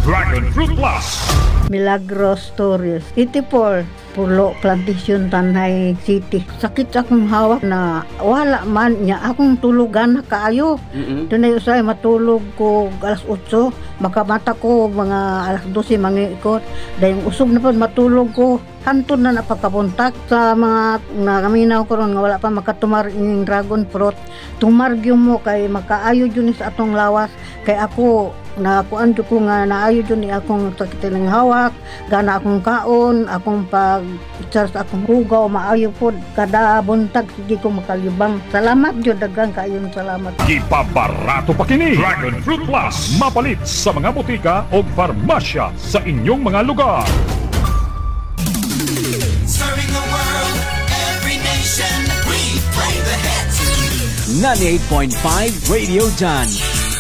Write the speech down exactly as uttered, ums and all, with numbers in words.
Dragon Fruit Plus. Milagros Torres, eighty-four, Pulo Plantation, Tanay City. Sakit akong hawak na wala man niya akong tulugan na kaayo. Mm-mm. Doon na usay matulog ko alas otso, makamata ko mga alas dose mga ikot. Dahil usog na po matulog ko. Hantod na napagkabuntak sa mga nakaminaw ko ron nga wala pa makatumar ining dragon fruit. Tumargyo mo kay makaayo dyan sa atong lawas. Kay ako nakuan ko nga naayo dyan ni akong sakit ng hawak, gana akong kaon, akong pag sa akong hugaw, maayo po kada buntag sige ko makalibang. Salamat dyan, dagang kaayon salamat. Ipabarato pa kini Dragon Fruit Plus. Mapalit sa mga botika o farmasya sa inyong mga lugar. Serving the world, every nation, we play the hits. ninety-eight point five Radio John.